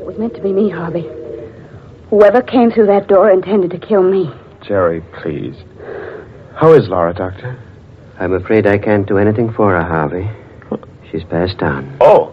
was meant to be me, Harvey. Whoever came through that door intended to kill me. Jerry, please. How is Laura, Doctor? I'm afraid I can't do anything for her, Harvey. She's passed on. Oh.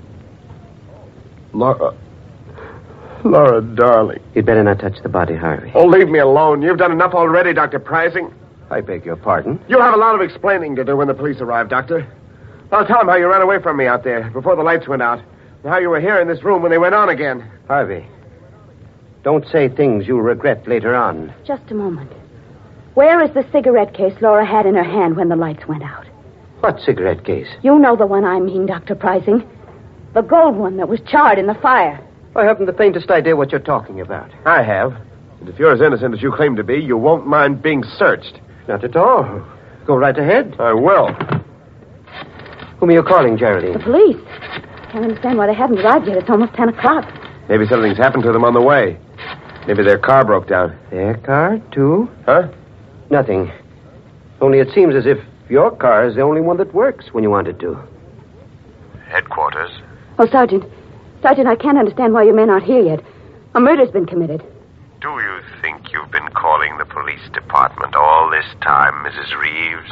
Laura. Laura, darling. You'd better not touch the body, Harvey. Oh, leave me alone. You've done enough already, Dr. Pricing. I beg your pardon? You'll have a lot of explaining to do when the police arrive, Doctor. I'll tell them how you ran away from me out there before the lights went out, and how you were here in this room when they went on again. Harvey, don't say things you'll regret later on. Just a moment. Where is the cigarette case Laura had in her hand when the lights went out? What cigarette case? You know the one I mean, Dr. Pricing. The gold one that was charred in the fire. I haven't the faintest idea what you're talking about. I have. And if you're as innocent as you claim to be, you won't mind being searched. Not at all. Go right ahead. I will. Whom are you calling, Geraldine? The police. Can't understand why they haven't arrived yet. It's almost 10 o'clock. Maybe something's happened to them on the way. Maybe their car broke down. Their car, too? Huh? Nothing. Only it seems as if your car is the only one that works when you want it to. Headquarters. Oh, Sergeant. Sergeant, I can't understand why your men aren't here yet. A murder's been committed. Do you think you've been calling the police department all this time, Mrs. Reeves?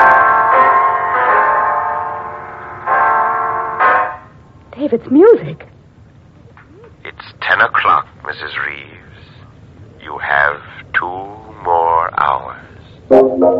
Dave, it's music.